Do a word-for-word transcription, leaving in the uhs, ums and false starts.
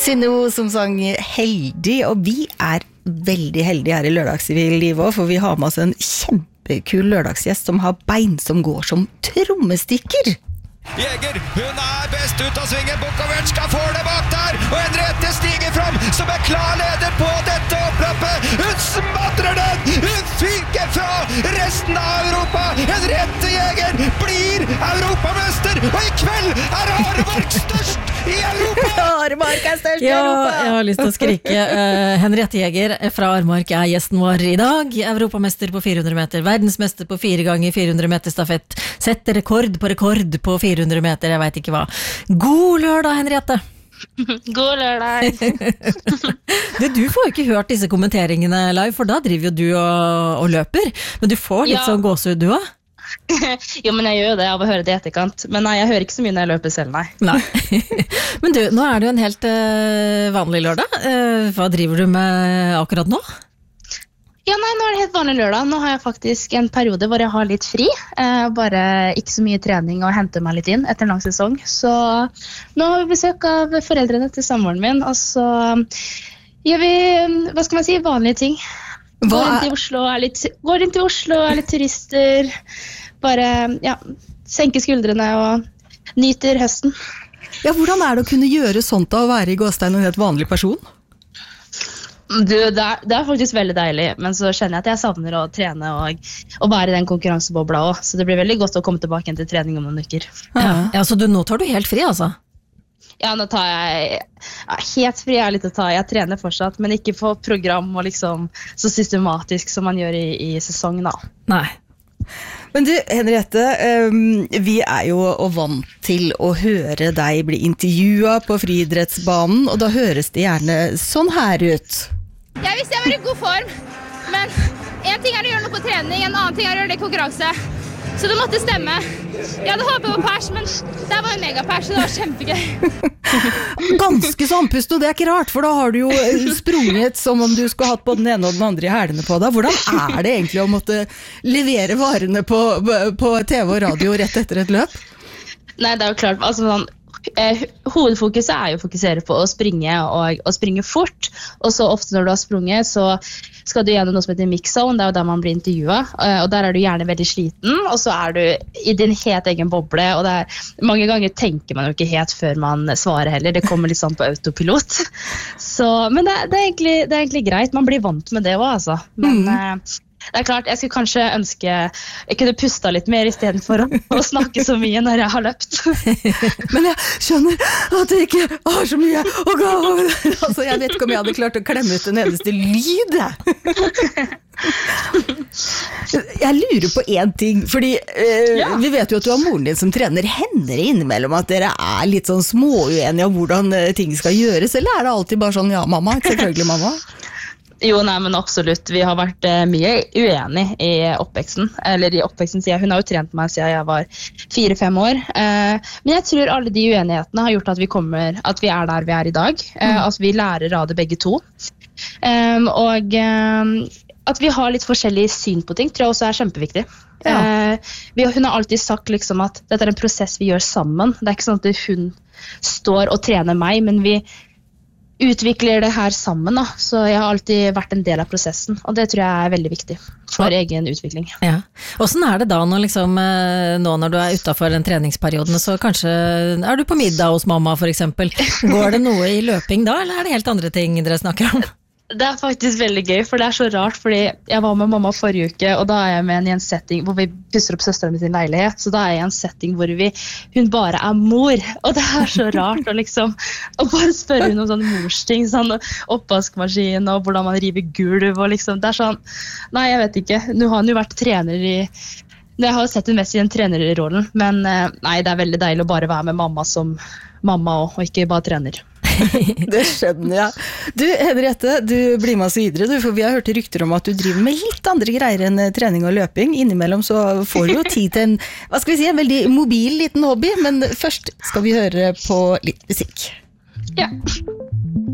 Synne som sang Heldig, og vi er veldig heldige her i Lørdagslivet også, for vi har med oss en kjempekul lørdagsgjest som har bein som går som trommestikker. Jeger, hun er best ut av svingen. Bukovic får det bak der, og Henriette stiger fram som er klar leder på dette oppløpet. Hun smadrer den, hun fyker fra resten av Europa. Henriette Jeger blir europamester, og i kveld er Aremark størst i Europa. Aremark er størst i ja, Europa. Jeg har lyst til å skrike. Uh, Henriette Jeger fra Aremark er gjesten vår i dag. Europamester på fire hundre meter, verdensmester på fire ganger fire hundre meter stafett, setter rekord på rekord på fire hundre meter, jeg vet ikke hva. God lørdag, Henriette! God lørdag! du, du får jo ikke hørt disse kommenteringene live, for da driver jo du og, og løper, men du får litt ja. sånn gåsehud du også? jo, men jeg gjør jo det av å høre det i etterkant, men nei, jeg hører ikke så mye når jeg løper selv, nei. nei. men du, nå er det jo en helt uh, vanlig lørdag. Uh, hva driver du med akkurat nå? Ja, nei, nå er det helt vanlig lørdag. Nå har jeg faktisk en periode hvor jeg har litt fri. Eh, bare ikke så mye trening og henter meg litt inn etter en lang sesong. Så nå har vi besøk av foreldrene til samboeren min, og så gjør vi, hva skal man si, vanlige ting. Hva? Går inn til Oslo, er litt, går inn til Oslo, er litt turister, bare, ja, senker skuldrene og nyter høsten. Ja, hvordan er det å kunne gjøre sånt da, å være i gåstein en helt vanlig person? Du, det, er, det er faktisk veldig deilig, men så kjenner jeg at jeg savner å trene og, og være i den konkurransebobla også, så det blir veldig godt å komme tilbake igjen til trening om noen uker. Ja, ja så du, nå tar du helt fri, altså? Ja, nå tar jeg ja, helt fri er litt å ta. Jeg trener fortsatt, men ikke på program og liksom så systematisk som man gjør i, i sesong da. Nei. Men du, Henriette, um, vi er jo vant til å høre deg bli intervjuet på friidrettsbanen, og da høres det gjerne sånn her ut. Jeg visste jeg var i god form, men en ting er å gjøre noe på trening, en annen ting er å gjøre det i konkurranse. Så det måtte stemme. Jeg hadde håpet på pers, men det var en megapers, så det var kjempegøy. Ganske så andpust, og det er ikke rart, for da har du jo sprunget som om du skulle hatt både den ene og den andre i hælene på deg. Hvordan er det egentlig å måtte levere varene på, på T V og radio rett etter et løp? Nei, det er jo klart, altså sånn, Eh, hovedfokuset er jo å fokusere på å springe og, og springe fort, og så ofte når du har sprunget så skal du gjennom noe som heter mix zone, det er jo der man blir intervjuet, eh, og der er du gjerne veldig sliten, og så er du i din helt egen boble, og det er, mange ganger tenker man jo ikke helt før man svarer heller, det kommer litt sånn på autopilot, så, men det, det, er egentlig, det er egentlig greit, man blir vant med det også, altså, men mm. eh, det er klart, jeg skulle kanskje ønske jeg kunne pusta litt mer i stedet for å, å snakke så mye når jeg har løpt. Men jeg skjønner at jeg ikke har så mye å gå over. Altså, jeg vet ikke om jeg hadde klart å klemme ut en eneste lyd. Jeg lurer på en ting, fordi eh, ja. vi vet jo at du har moren din som trener. Hender det innimellom at dere er litt sånn småuenige om hvordan ting skal gjøres, eller er det alltid bare sånn, ja mamma, selvfølgelig mamma? Jo, nei, men absolutt. Vi har vært eh, mye uenig i oppveksten. Eller i oppveksten siden. Hun har jo trent meg siden jeg var fire-fem år. Eh, men jeg tror alle de uenighetene har gjort at vi, kommer, at vi er der vi er i dag. Eh, mm. At vi lærer av det begge to. Um, og um, at vi har litt forskjellig syn på ting, tror jeg også er kjempeviktig. Ja. Eh, vi, hun har alltid sagt liksom, at dette er en prosess vi gjør sammen. Det er ikke sånn at hun står og trener meg, men vi utvikler det her sammen da. Så jeg har alltid vært en del av prosessen, og det tror jeg er veldig viktig for ja. egen utvikling. Ja. Hvordan er det da når, liksom, nå når du er utenfor den treningsperioden, så kanskje er du på middag hos mamma for eksempel, går det noe i løping da, eller er det helt andre ting dere snakker om? Det er faktisk veldig gøy, for det er så rart, fordi jeg var med mamma forrige uke, og da er jeg med i en setting hvor vi pusser opp søsteren med sin leilighet, så da er jeg i en setting hvor vi, hun bare er mor, og det er så rart å liksom, å bare spørre hun om sånne morsting, sånn oppvaskmaskin, og hvordan man river gulv, og liksom, det er sånn, nei, jeg vet ikke, nå har hun jo vært trener i, jeg har sett hun mest i den trenerrollen, men nei, det er veldig deilig å bare være med mamma som mamma også, og ikke bare trener. Det skjønner jeg. Du, Henriette, du blir med oss videre, du, for vi har hørt rykter om at du driver med litt andre greier enn trening og løping. Innimellom så får du jo tid til en, hva skal vi si, en veldig mobil liten hobby, men først skal vi høre på litt musikk. Ja.